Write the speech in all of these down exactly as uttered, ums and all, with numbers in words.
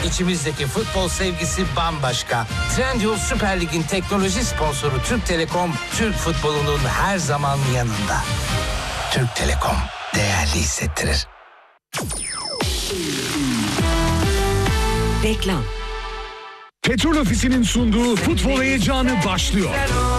İçimizdeki futbol sevgisi bambaşka. Trendyol Süper Lig'in teknoloji sponsoru Türk Telekom, Türk futbolunun her zaman yanında. Türk Telekom değerli hissettirir. Reklam. Petrol Ofisi'nin sunduğu futbol heyecanı başlıyor.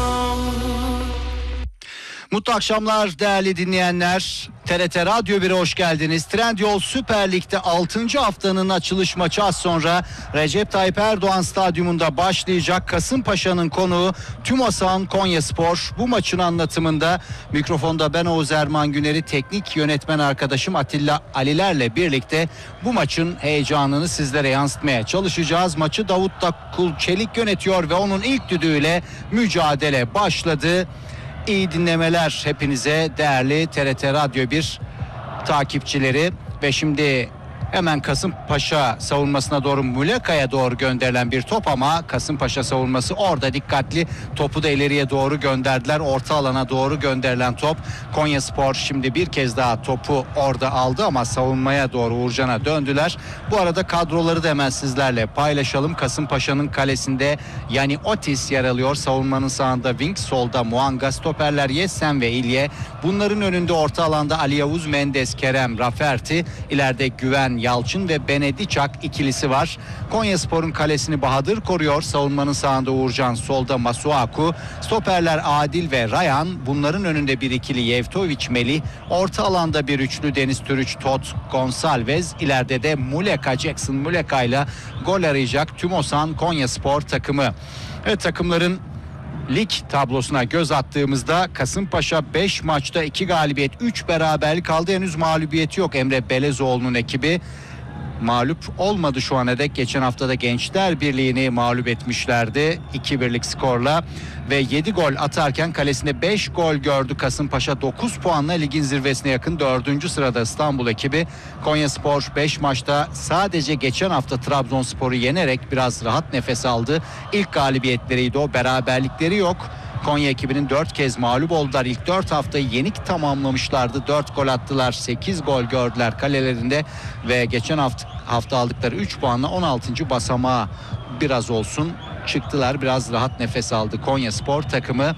Mutlu akşamlar değerli dinleyenler. T R T Radyo bir'e hoş geldiniz. Trendyol Süper Lig'de altıncı haftanın açılış maçı az sonra Recep Tayyip Erdoğan Stadyumunda başlayacak. Kasımpaşa'nın konuğu TÜMOSAN Konyaspor. Bu maçın anlatımında mikrofonda ben Oğuz Erman Güner'i, teknik yönetmen arkadaşım Atilla Aliler'le birlikte bu maçın heyecanını sizlere yansıtmaya çalışacağız. Maçı Davut Kul Çelik yönetiyor ve onun ilk düdüğüyle mücadele başladı. İyi dinlemeler hepinize değerli T R T Radyo bir takipçileri. Ve şimdi hemen Kasımpaşa savunmasına doğru, Muleka'ya doğru gönderilen bir top ama Kasımpaşa savunması orada dikkatli. Topu da ileriye doğru gönderdiler. Orta alana doğru gönderilen top. Konyaspor şimdi bir kez daha topu orada aldı ama savunmaya doğru, Uğurcan'a döndüler. Bu arada kadroları da hemen sizlerle paylaşalım. Kasımpaşa'nın kalesinde Yani Otis yer alıyor. Savunmanın sağında Wing, solda Muanga, stoperler Yessen ve İlye. Bunların önünde orta alanda Ali Yavuz, Mendes, Kerem, Rafferty, ileride Güven, Yalçın ve Benediçak ikilisi var. Konyaspor'un kalesini Bahadır koruyor. Savunmanın sağında Uğurcan, solda Masuaku, stoperler Adil ve Rayan. Bunların önünde bir ikili Yevtovic, Melih. Orta alanda bir üçlü Deniz Türüç, Tot, Gonsalves. İleride de Muleka, Jackson Muleka ile gol arayacak TÜMOSAN Konyaspor takımı. Evet, takımların lig tablosuna göz attığımızda Kasımpaşa beş maçta iki galibiyet, üç beraberlik aldı. Henüz mağlubiyeti yok. Emre Belezoğlu'nun ekibi mağlup olmadı şu ana dek. Geçen haftada Gençler Birliği'ni mağlup etmişlerdi iki birlik skorla ve yedi gol atarken kalesinde beş gol gördü Kasımpaşa. dokuz puanla ligin zirvesine yakın dördüncü sırada İstanbul ekibi. Konyaspor beş maçta sadece geçen hafta Trabzonspor'u yenerek biraz rahat nefes aldı. İlk galibiyetleriydi o, beraberlikleri yok. Konya ekibinin dört kez mağlup oldular. İlk dört haftayı yenik tamamlamışlardı. dört gol attılar, sekiz gol gördüler kalelerinde ve geçen hafta hafta aldıkları üç puanla on altıncı basamağa biraz olsun çıktılar. Biraz rahat nefes aldı Konyaspor takımı.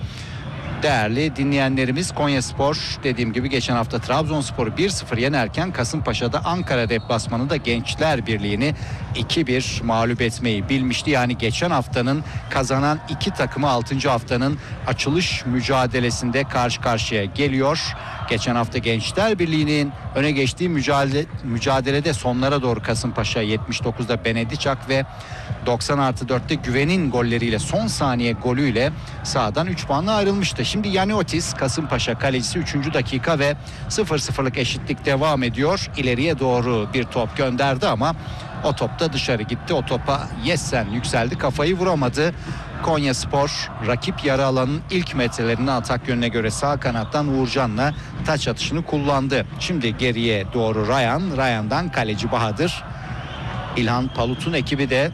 Değerli dinleyenlerimiz, Konyaspor dediğim gibi geçen hafta Trabzonspor'u bir sıfır yenerken Kasımpaşa'da Ankara deplasmanında Gençler Birliği'ni iki bir mağlup etmeyi bilmişti. Yani geçen haftanın kazanan iki takımı altıncı haftanın açılış mücadelesinde karşı karşıya geliyor. Geçen hafta Gençler Birliği'nin öne geçtiği mücadele, mücadelede sonlara doğru Kasımpaşa yetmiş dokuzda Benediçak ve doksan artı dörtte Güven'in golleriyle, son saniye golüyle sahadan üç puanla ayrılmıştı. Şimdi Yani Otis, Kasımpaşa kalecisi, üçüncü dakika ve sıfır sıfırlık eşitlik devam ediyor. İleriye doğru bir top gönderdi ama o top da dışarı gitti. O topa Yessen yükseldi, kafayı vuramadı. Konyaspor rakip yarı alanın ilk metrelerinde atak yönüne göre sağ kanattan Uğurcan'la taç atışını kullandı. Şimdi geriye doğru Rayan, Rayan'dan kaleci Bahadır. İlhan Palut'un ekibi de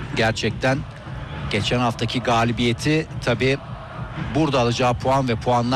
gerçekten geçen haftaki galibiyeti tabii burada alacağı puan ve puanlar